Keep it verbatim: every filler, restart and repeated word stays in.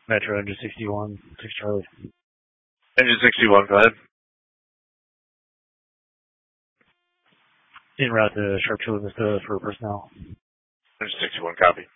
Metro Engine sixty-one, six Charlie. Engine sixty-one, go ahead. En route to Sharp Chula Vista for personnel. Engine sixty-one, copy.